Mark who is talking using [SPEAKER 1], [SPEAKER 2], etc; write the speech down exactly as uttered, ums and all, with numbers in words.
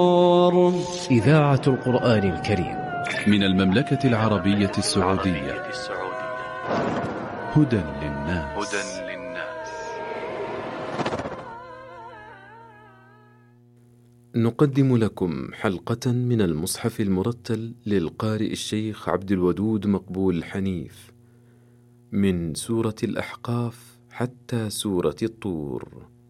[SPEAKER 1] إذاعة القرآن الكريم
[SPEAKER 2] من المملكة العربية السعودية. هدى للناس.
[SPEAKER 3] نقدم لكم حلقة من المصحف المرتل للقارئ الشيخ عبد الودود مقبول حنيف، من سورة الأحقاف حتى سورة الطور.